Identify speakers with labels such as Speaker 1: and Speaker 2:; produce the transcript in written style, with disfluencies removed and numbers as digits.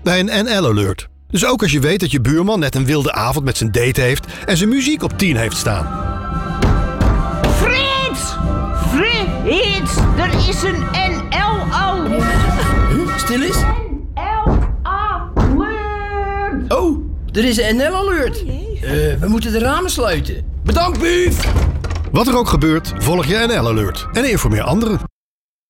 Speaker 1: bij een NL-alert. Dus ook als je weet dat je buurman net een wilde avond met zijn date heeft en zijn muziek op 10 heeft staan.
Speaker 2: Frits! Frits! Er is een NL-alert!
Speaker 3: Stil eens.
Speaker 2: NL-alert!
Speaker 3: Oh, er is een NL-alert. We moeten de ramen sluiten. Bedankt, Buuf!
Speaker 1: Wat er ook gebeurt, volg je NL-alert en informeer anderen.